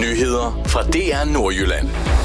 Nyheder fra DR Nordjylland.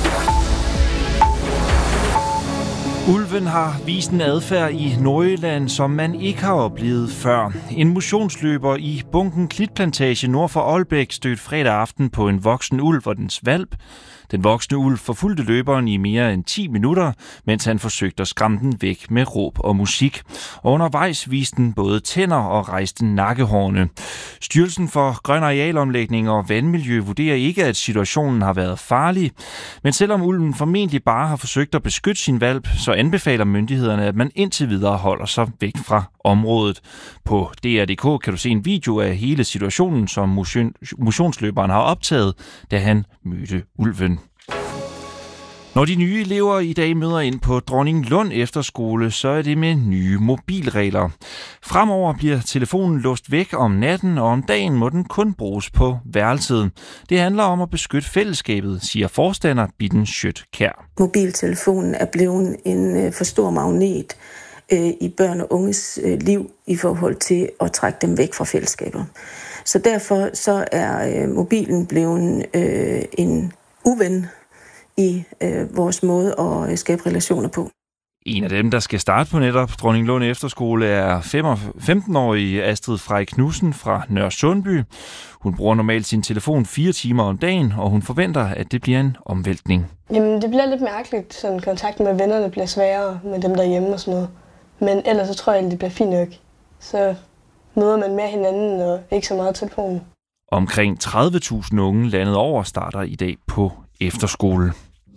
Ulven har vist en adfærd i Nordjylland, som man ikke har oplevet før. En motionsløber i Bunken Klitplantage nord for Aalbæk stødte fredag aften på en voksen ulv og dens hvalp. Den voksne ulv forfulgte løberen i mere end 10 minutter, mens han forsøgte at skræmme den væk med råb og musik. Og undervejs viste den både tænder og rejste nakkehårene. Styrelsen for Grøn Arealomlægning og Vandmiljø vurderer ikke, at situationen har været farlig. Men selvom ulven formentlig bare har forsøgt at beskytte sin hvalp, så anbefaler myndighederne, at man indtil videre holder sig væk fra området. På DR.dk kan du se en video af hele situationen, som motionsløberen har optaget, da han mødte ulven. Når de nye elever i dag møder ind på Dronninglund Efterskole, så er det med nye mobilregler. Fremover bliver telefonen låst væk om natten, og om dagen må den kun bruges på værelset. Det handler om at beskytte fællesskabet, siger forstander Bitten Schødt-Kjær. Mobiltelefonen er blevet en for stor magnet i børn og unges liv i forhold til at trække dem væk fra fællesskaber. Så derfor så er mobilen blevet en uven i vores måde at skabe relationer på. En af dem, der skal starte på netop Dronninglund Efterskole, er 15-årige Astrid Frej Knudsen fra Nørresundby. Hun bruger normalt sin telefon 4 timer om dagen, og hun forventer, at det bliver en omvæltning. Jamen, det bliver lidt mærkeligt. Sådan, kontakten med vennerne bliver sværere med dem derhjemme og sådan noget. Men ellers så tror jeg, at det bliver fint nok. Så møder man mere hinanden og ikke så meget telefonen. Omkring 30.000 unge landet over starter i dag på efterskole.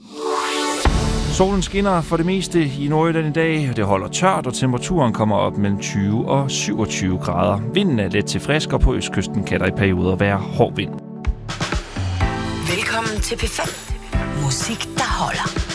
Solen skinner for det meste i Nordjylland i dag. Det holder tørt, og temperaturen kommer op mellem 20 og 27 grader. Vinden er let til frisk, og på østkysten kan der i perioder være hård vind. Velkommen til P5. Musik, der holder.